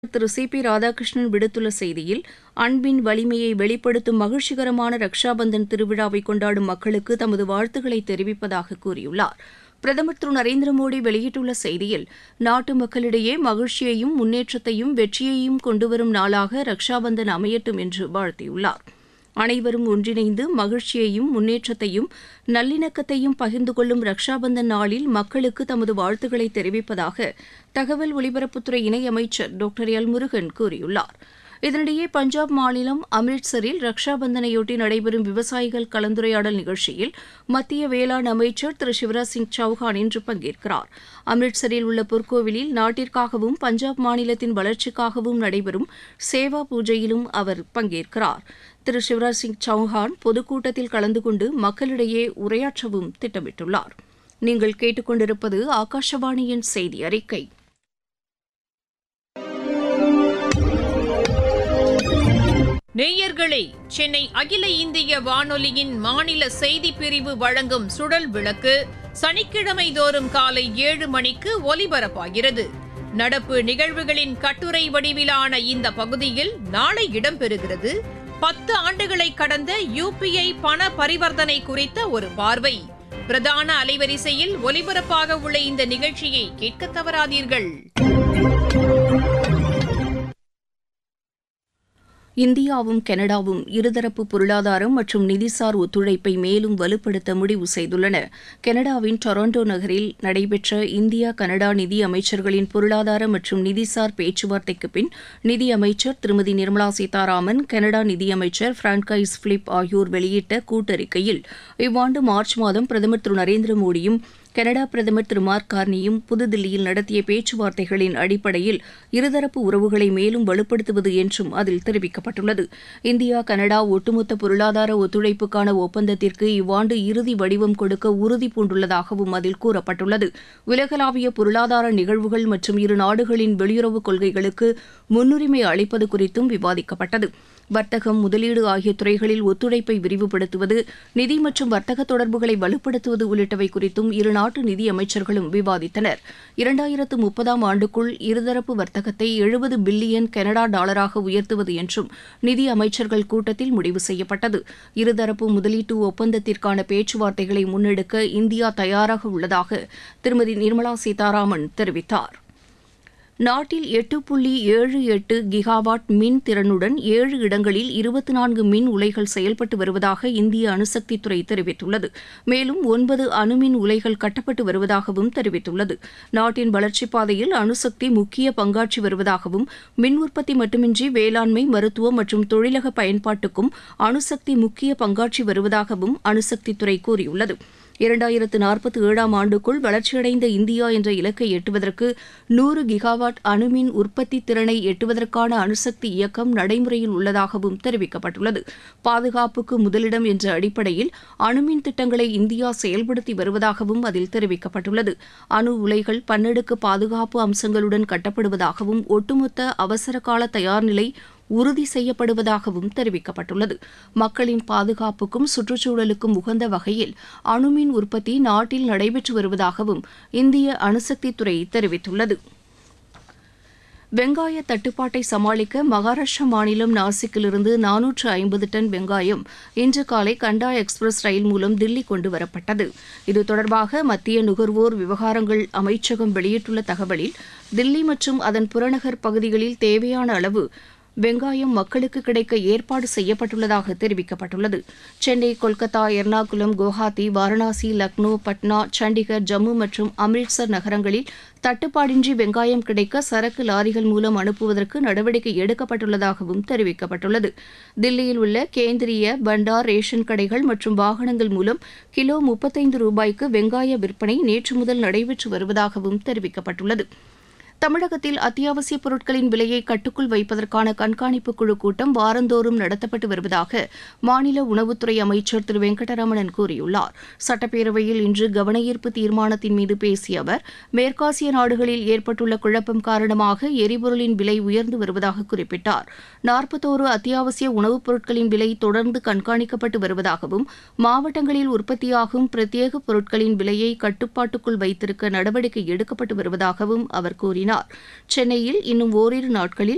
திரு CP. Radhakrishnan விடுத்துள்ள செய்தியில், அன்பின் வலிமையை வெளிப்படுத்தும் மகிழ்ச்சிகரமான ரக்ஷாபந்தன் திருவிழாவை கொண்டாடும் மக்களுக்கு தமது வாழ்த்துக்களை தெரிவிப்பதாக கூறியுள்ளார். பிரதமர் திரு நரேந்திர மோடி வெளியிட்டுள்ள செய்தியில், நாட்டு மக்களிடையே மகிழ்ச்சியையும் முன்னேற்றத்தையும் வெற்றியையும் கொண்டுவரும் நாளாக ரக்ஷாபந்தன் அமையட்டும் என்று வாழ்த்தியுள்ளார். அனைவரும் ஒன்றிணைந்து மகிழ்ச்சியையும் முன்னேற்றத்தையும் நல்லிணக்கத்தையும் பகிர்ந்து கொள்ளும் ரக்ஷாபந்தன் நாளில் மக்களுக்கு தமது வாழ்த்துக்களை தெரிவிப்பதாக தகவல் ஒலிபரப்புத்துறை இணையமைச்சர் டாக்டர் எல். முருகன் கூறியுள்ளார். இதனிடையே பஞ்சாப் மாநிலம் அம்ரிட்சரில் ரக்ஷாபந்தனையொட்டி நடைபெறும் விவசாயிகள் கலந்துரையாடல் நிகழ்ச்சியில் மத்திய வேளாண் அமைச்சர் திரு சிவராஜ் சிங் சௌஹான் இன்று பங்கேற்கிறார். அம்ரிட்சரில் உள்ள பொற்கோவிலில் நாட்டிற்காகவும் பஞ்சாப் மாநிலத்தின் வளர்ச்சிக்காகவும் நடைபெறும் சேவா பூஜையிலும் அவர் பங்கேற்கிறார். திரு சிவராஜ் சிங் சௌஹான் பொதுக்கூட்டத்தில் கலந்து கொண்டு மக்களிடையே உரையாற்றவும் திட்டமிட்டுள்ளார். நீங்கள் கேட்டுக்கொண்டிருப்பது ஆகாஷவாணியின் செய்தி அறிக்கை. நேயர்களே, சென்னை அகில இந்திய வானொலியின் மாநில செய்திப் பிரிவு வழங்கும் சுடல் விளக்கு சனிக்கிழமை தோறும் காலை 7 மணிக்கு ஒலிபரப்பாகிறது. நடப்பு நிகழ்வுகளின் கட்டுரை வடிவிலான இந்த பகுதியில் நாளை இடம்பெறுகிறது. 10 ஆண்டுகளை கடந்த UPI பண பரிவர்த்தனை குறித்த ஒரு பார்வை. பிரதான அலைவரிசையில் ஒலிபரப்பாக உள்ள இந்த நிகழ்ச்சியை கேட்க தவறாதீர்கள். இந்தியாவும் கனடாவும் இருதரப்பு பொருளாதாரம் மற்றும் நிதிசார் ஒத்துழைப்பை மேலும் வலுப்படுத்த முடிவு செய்துள்ளன. கனடாவின் டொரண்டோ நகரில் நடைபெற்ற இந்தியா கனடா நிதி அமைச்சர்களின் பொருளாதார மற்றும் நிதிசார் பேச்சுவார்த்தைக்கு பின் நிதி அமைச்சர் திருமதி நிர்மலா சீதாராமன், கனடா நிதியமைச்சர் பிரான்காய்ஸ் பிலிப் ஆகியோர் வெளியிட்ட கூட்டறிக்கையில், இவ்வாண்டு மார்ச் மாதம் பிரதமர் திரு நரேந்திர மோடியும் கனடா பிரதமர் திரு மார்க் கார்னியும் புதுதில்லியில் நடத்திய பேச்சுவார்த்தைகளின் அடிப்படையில் இருதரப்பு உறவுகளை மேலும் வலுப்படுத்துவது என்றும் அதில் தெரிவிக்கப்பட்டுள்ளது. இந்தியா கனடா ஒட்டுமொத்த பொருளாதார ஒத்துழைப்புக்கான ஒப்பந்தத்திற்கு இவ்வாண்டு இறுதி வடிவம் கொடுக்க உறுதி பூண்டுள்ளதாகவும் அதில் கூறப்பட்டுள்ளது. உலகளாவிய பொருளாதார நிகழ்வுகள் மற்றும் இரு நாடுகளின் வெளியுறவுக் கொள்கைகளுக்கு முன்னுரிமை அளிப்பது குறித்தும் விவாதிக்கப்பட்டது. வர்த்தகம், முதலீடு ஆகிய துறைகளில் ஒத்துழைப்பை விரிவுபடுத்துவது, நிதி மற்றும் வர்த்தக தொடர்புகளை வலுப்படுத்துவது உள்ளிட்டவை குறித்தும் இரு நாட்டு நிதி அமைச்சர்களும் விவாதித்தனர். 2030ஆம் ஆண்டுக்குள் இருதரப்பு வர்த்தகத்தை 70 பில்லியன் கனடா டாலராக உயர்த்துவது என்றும் நிதி அமைச்சர்கள் கூட்டத்தில் முடிவு செய்யப்பட்டது. இருதரப்பு முதலீட்டு ஒப்பந்தத்திற்கான பேச்சுவார்த்தைகளை முன்னெடுக்க இந்தியா தயாராக உள்ளதாக திருமதி நிர்மலா சீதாராமன் தெரிவித்தார். நாட்டில் 8.78 கிகாவாட் மின் திறனுடன் 7 இடங்களில் 24 மின் உலைகள் செயல்பட்டு வருவதாக இந்திய அணுசக்தித்துறை தெரிவித்துள்ளது. மேலும் 9 அணுமின் உலைகள் கட்டப்பட்டு வருவதாகவும் தெரிவித்துள்ளது. நாட்டின் வளர்ச்சிப் பாதையில் அணுசக்தி முக்கிய பங்காற்றி வருவதாகவும், மின் உற்பத்தி மட்டுமின்றி வேளாண்மை, மருத்துவம் மற்றும் தொழிலக பயன்பாட்டுக்கும் அணுசக்தி முக்கிய பங்காற்றி வருவதாகவும் அணுசக்தித்துறை கூறியுள்ளது. 2047ஆம் ஆண்டுக்குள் வளர்ச்சியடைந்த இந்தியா என்ற இலக்கை எட்டுவதற்கு 100 கிகாவாட் அணுமின் உற்பத்தி திறனை எட்டுவதற்கான அணுசக்தி இயக்கம் நடைமுறையில் உள்ளதாகவும் தெரிவிக்கப்பட்டுள்ளது. பாதுகாப்புக்கு முதலிடம் என்ற அடிப்படையில் அணுமின் திட்டங்களை இந்தியா செயல்படுத்தி வருவதாகவும் அதில் தெரிவிக்கப்பட்டுள்ளது. அணு உலைகள் பன்னடுக்கு பாதுகாப்பு அம்சங்களுடன் கட்டப்படுவதாகவும், ஒட்டுமொத்த அவசரகால தயார்நிலை உறுதி செய்யப்படுவதாகவும் தெரிவிக்கப்பட்டுள்ளது. மக்களின் பாதுகாப்புக்கும் சுற்றுச்சூழலுக்கும் உகந்த வகையில் அணுமின் உற்பத்தி நாட்டில் நடைபெற்று வருவதாகவும் இந்திய அணுசக்தித்துறை தெரிவித்துள்ளது. வெங்காய தட்டுப்பாட்டை சமாளிக்க மகாராஷ்டிரா மாநிலம் நாசிக்கிலிருந்து 450 டன் வெங்காயம் இன்று காலை கண்டா எக்ஸ்பிரஸ் ரயில் மூலம் தில்லி கொண்டு வரப்பட்டது. இது தொடர்பாக மத்திய நுகர்வோர் விவகாரங்கள் அமைச்சகம் வெளியிட்டுள்ள தகவலில், தில்லி மற்றும் அதன் புறநகர் பகுதிகளில் தேவையான அளவு வெங்காயம் மக்களுக்கு கிடைக்க ஏற்பாடு செய்யப்பட்டுள்ளதாக தெரிவிக்கப்பட்டுள்ளது. சென்னை, கொல்கத்தா, எர்ணாகுளம், குவஹாத்தி, வாரணாசி, லக்னோ, பட்னா, சண்டிகர், ஜம்மு மற்றும் அம்ரிட்சர் நகரங்களில் தட்டுப்பாடின்றி வெங்காயம் கிடைக்க சரக்கு லாரிகள் மூலம் அனுப்புவதற்கு நடவடிக்கை எடுக்கப்பட்டுள்ளதாகவும் தெரிவிக்கப்பட்டுள்ளது. தில்லியில் உள்ள கேந்திரிய, பண்டார், ரேஷன் கடைகள் மற்றும் வாகனங்கள் மூலம் கிலோ 35 ரூபாய்க்கு வெங்காய விற்பனை நேற்று முதல் நடைபெற்று வருவதாகவும் தெரிவிக்கப்பட்டுள்ளது. தமிழகத்தில் அத்தியாவசியப் பொருட்களின் விலையை கட்டுக்குள் வைப்பதற்கான கண்காணிப்பு குழு கூட்டம் வாரந்தோறும் நடத்தப்பட்டு வருவதாக மாநில உணவுத்துறை அமைச்சர் திரு வெங்கடரமணன் கூறியுள்ளார். சட்டப்பேரவையில் இன்று கவனஈர்ப்பு தீர்மானத்தின் மீது பேசிய அவர், மேற்காசிய நாடுகளில் ஏற்பட்டுள்ள குழப்பம் காரணமாக எரிபொருளின் விலை உயர்ந்து வருவதாக குறிப்பிட்டார். 41 அத்தியாவசிய உணவுப் பொருட்களின் விலை தொடர்ந்து கண்காணிக்கப்பட்டு வருவதாகவும், மாவட்டங்களில் உற்பத்தியாகும் பிரத்யேக பொருட்களின் விலையை கட்டுப்பாட்டுக்குள் வைத்திருக்க நடவடிக்கை எடுக்கப்பட்டு வருவதாகவும் அவர் கூறினார். சென்னையில் இன்னும் ஓரிரு நாட்களில்